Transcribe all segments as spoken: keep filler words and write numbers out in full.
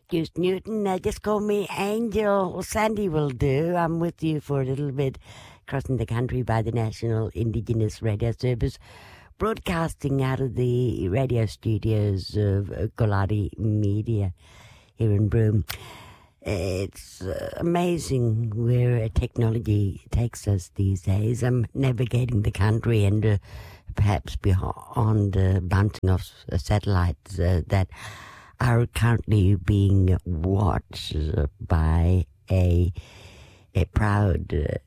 Matthews Newton. Uh, just call me Angel, or Sandy will do. I'm with you for a little bit, crossing the country by the National Indigenous Radio Service, broadcasting out of the radio studios of uh, Golari Media here in Broome. It's uh, amazing where technology takes us these days. I'm navigating the country and uh, perhaps beyond uh, bouncing off satellites uh, that are currently being watched uh, by a a proud uh,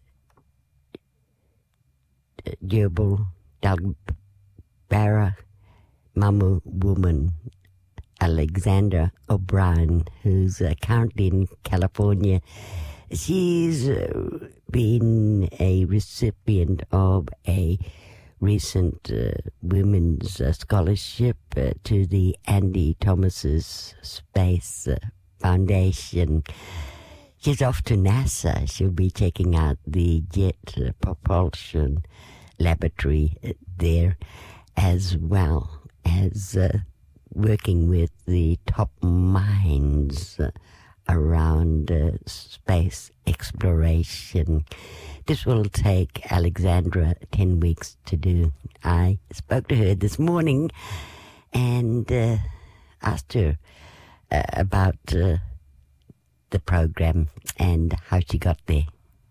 Gerbil Dalgbara Mamu woman, Alexandra O'Brien, who's uh, currently in California. She's uh, been a recipient of a recent uh, women's uh, scholarship uh, to the Andy Thomas's Space uh, Foundation. She's off to NASA. She'll be checking out the Jet uh, Propulsion Laboratory uh, there, as well as uh, working with the top minds uh, around uh, space exploration. This will take Alexandra ten weeks to do. I spoke to her this morning and uh, asked her uh, about uh, the program and how she got there.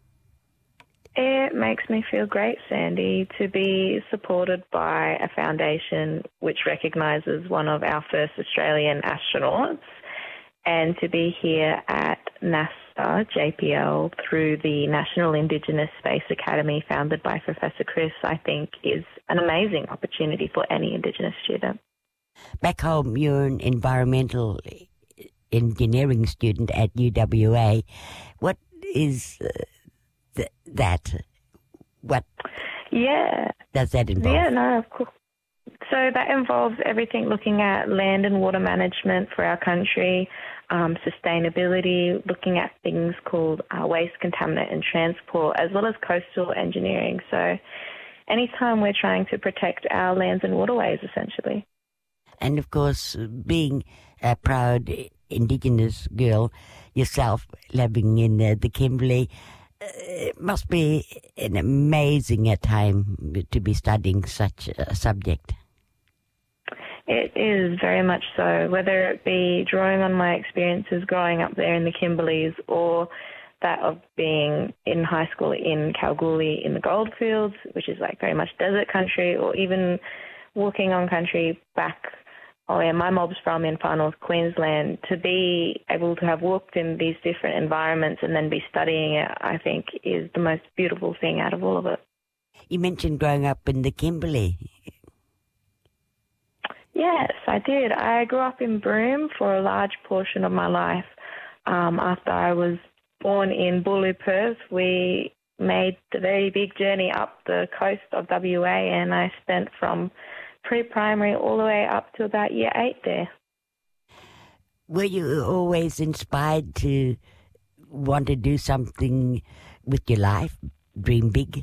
It makes me feel great, Sandy, to be supported by a foundation which recognises one of our first Australian astronauts, and to be here at NASA J P L through the National Indigenous Space Academy founded by Professor Chris, I think is an amazing opportunity for any Indigenous student. Back home, you're an environmental engineering student at U W A. What is uh, th- that? What yeah. does that involve? Yeah, no, of course. So that involves everything looking at land and water management for our country, um, sustainability, looking at things called uh, waste, contaminant and transport, as well as coastal engineering. So anytime we're trying to protect our lands and waterways, essentially. And of course, being a proud Indigenous girl yourself, living in uh, the Kimberley, uh, it must be an amazing uh, time to be studying such a subject. It is very much so, whether it be drawing on my experiences growing up there in the Kimberleys or that of being in high school in Kalgoorlie in the goldfields, which is like very much desert country, or even walking on country back where my mob's from in far north Queensland. To be able to have walked in these different environments and then be studying it, I think is the most beautiful thing out of all of it. You mentioned growing up in the Kimberley. Yes, I did. I grew up in Broome for a large portion of my life. Um, after I was born in Boorloo, Perth, we made the very big journey up the coast of W A, and I spent from pre-primary all the way up to about year eight there. Were you always inspired to want to do something with your life, dream big?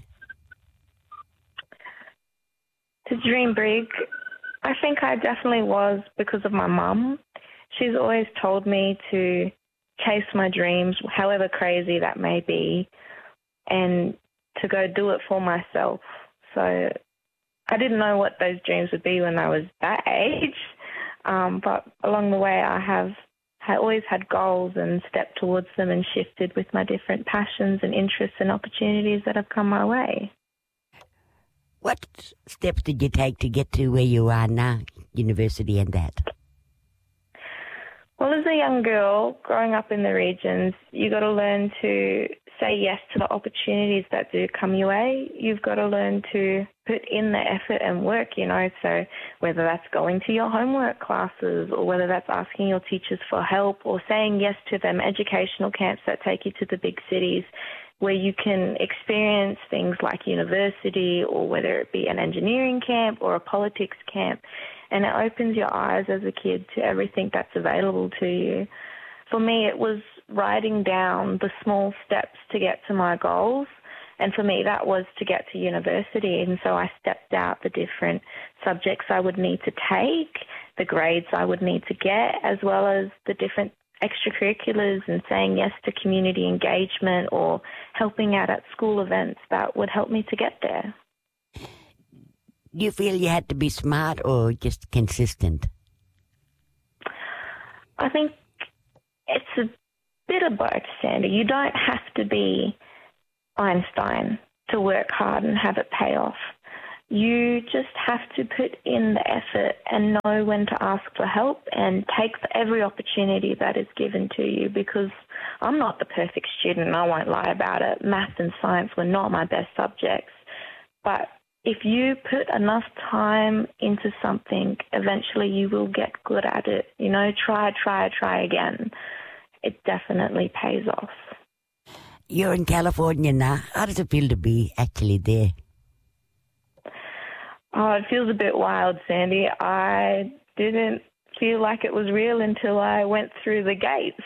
To dream big, I think I definitely was because of my mum. She's always told me to chase my dreams, however crazy that may be, and to go do it for myself. So I didn't know what those dreams would be when I was that age, um, but along the way I have I always had goals and stepped towards them and shifted with my different passions and interests and opportunities that have come my way. What steps did you take to get to where you are now, university and that? Well, as a young girl, growing up in the regions, you got to learn to say yes to the opportunities that do come your way. You've got to learn to put in the effort and work, you know, so whether that's going to your homework classes or whether that's asking your teachers for help or saying yes to them educational camps that take you to the big cities where you can experience things like university or whether it be an engineering camp or a politics camp. And it opens your eyes as a kid to everything that's available to you. For me, it was writing down the small steps to get to my goals. And for me, that was to get to university. And so I stepped out the different subjects I would need to take, the grades I would need to get, as well as the different extracurriculars and saying yes to community engagement or helping out at school events that would help me to get there. Do you feel you had to be smart or just consistent? I think it's a bit of both, Sandy. You don't have to be Einstein to work hard and have it pay off. You just have to put in the effort and know when to ask for help and take every opportunity that is given to you, because I'm not the perfect student, I won't lie about it. Math and science were not my best subjects. But if you put enough time into something, eventually you will get good at it. You know, try, try, try again. It definitely pays off. You're in California now. How does it feel to be actually there? Oh, it feels a bit wild, Sandy. I didn't feel like it was real until I went through the gates.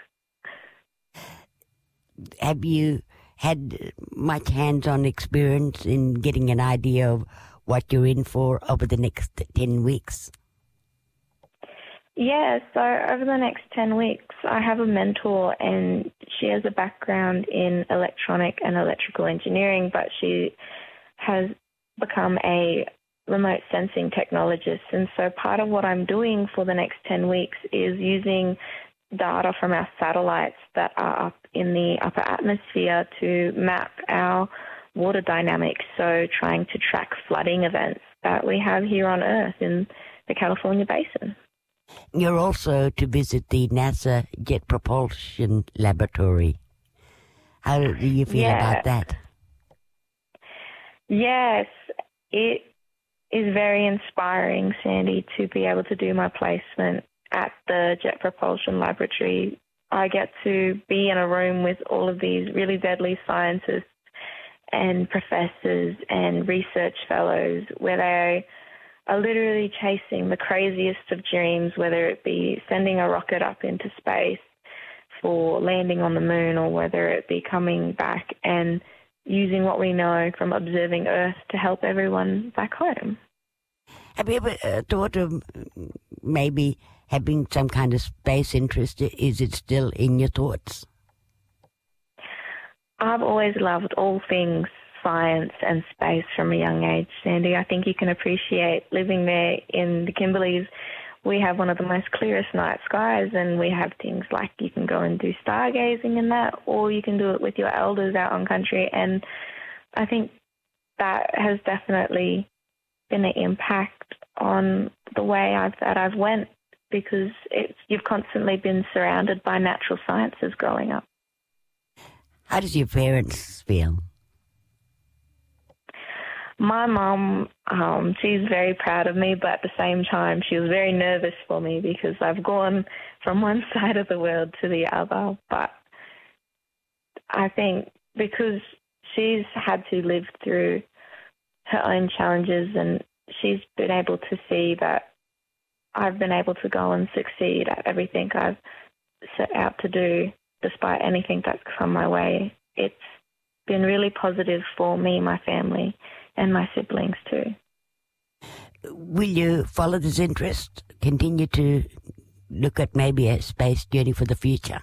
Have you had much hands-on experience in getting an idea of what you're in for over the next ten weeks? Yeah, so over the next ten weeks, I have a mentor, and she has a background in electronic and electrical engineering, but she has become a remote sensing technologist. And so part of what I'm doing for the next ten weeks is using data from our satellites that are up in the upper atmosphere to map our water dynamics, so trying to track flooding events that we have here on Earth in the California Basin. You're also to visit the NASA Jet Propulsion Laboratory. How do you feel yeah. about that? Yes, it is very inspiring, Sandy, to be able to do my placement at the Jet Propulsion Laboratory. I get to be in a room with all of these really deadly scientists and professors and research fellows where they are literally chasing the craziest of dreams, whether it be sending a rocket up into space for landing on the moon, or whether it be coming back and using what we know from observing Earth to help everyone back home. Have you ever uh, thought of maybe having some kind of space interest? Is it still in your thoughts? I've always loved all things science and space from a young age, Sandy. I think you can appreciate living there in the Kimberleys. We have one of the most clearest night skies, and we have things like you can go and do stargazing and that, or you can do it with your elders out on country. And I think that has definitely been an impact on the way I've, that I've went, because it's, you've constantly been surrounded by natural sciences growing up. How does your parents feel? My mum, um, she's very proud of me, but at the same time, she was very nervous for me because I've gone from one side of the world to the other. But I think because she's had to live through her own challenges, and she's been able to see that I've been able to go and succeed at everything I've set out to do, despite anything that's come my way. It's been really positive for me, my family, and my siblings too. Will you follow this interest? Continue to look at maybe a space journey for the future?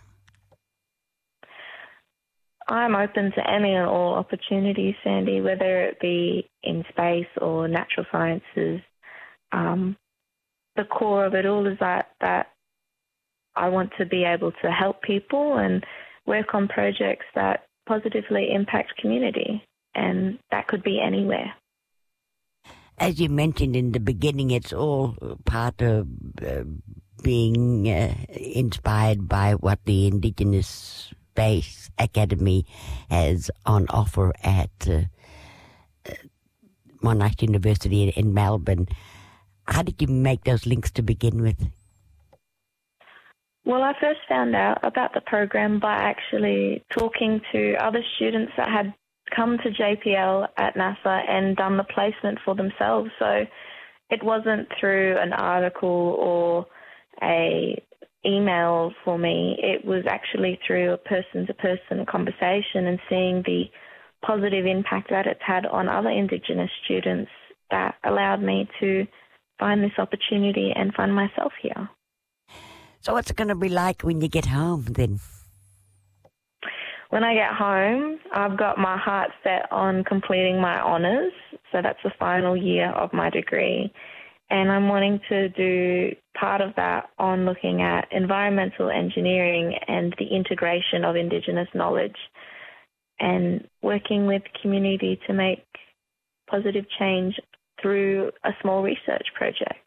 I'm open to any and all opportunities, Sandy, whether it be in space or natural sciences. Um, the core of it all is that, that I want to be able to help people and work on projects that positively impact community, and that could be anywhere. As you mentioned in the beginning, it's all part of uh, being uh, inspired by what the Indigenous Space Academy has on offer at uh, uh, Monash University in, in Melbourne. How did you make those links to begin with? Well, I first found out about the program by actually talking to other students that had come to J P L at NASA and done the placement for themselves. So it wasn't through an article or a email for me. It was actually through a person-to-person conversation and seeing the positive impact that it's had on other Indigenous students that allowed me to find this opportunity and find myself here. So what's it going to be like when you get home then? When I get home, I've got my heart set on completing my honours. So that's the final year of my degree. And I'm wanting to do part of that on looking at environmental engineering and the integration of Indigenous knowledge and working with community to make positive change through a small research project.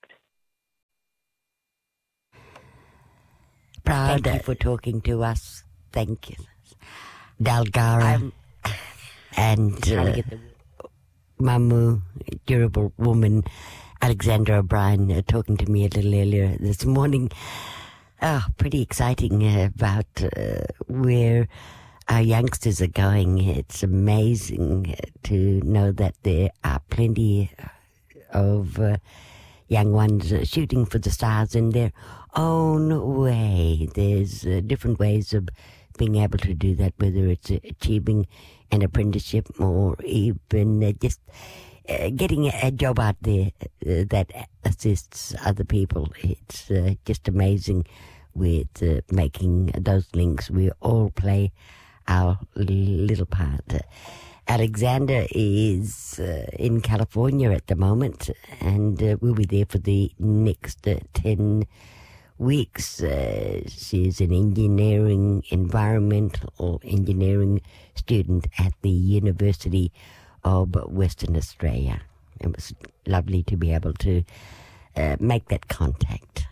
Proud. Thank you for talking to us. Thank you. Dalgara um, and uh, Mamu, durable woman, Alexandra O'Brien, uh, talking to me a little earlier this morning. Oh, pretty exciting uh, about uh, where our youngsters are going. It's amazing to know that there are plenty of uh, young ones uh, shooting for the stars in their own way. There's uh, different ways of being able to do that, whether it's uh, achieving an apprenticeship or even uh, just uh, getting a, a job out there uh, that assists other people. It's uh, just amazing with uh, making those links. We all play our little part. Uh, Alexander is uh, in California at the moment, and uh, we'll be there for the next uh, ten weeks. Uh, she's an engineering, environmental engineering student at the University of Western Australia. It was lovely to be able to uh, make that contact.